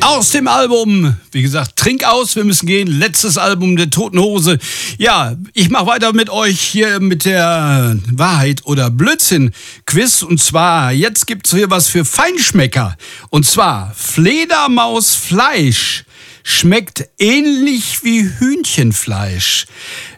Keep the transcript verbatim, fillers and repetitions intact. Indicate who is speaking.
Speaker 1: Aus dem Album, wie gesagt, Trink aus, wir müssen gehen. Letztes Album der Toten Hose. Ja, ich mache weiter mit euch hier mit der Wahrheit oder Blödsinn Quiz. Und zwar, jetzt gibt's hier was für Feinschmecker. Und zwar, Fledermausfleisch schmeckt ähnlich wie Hühnchenfleisch.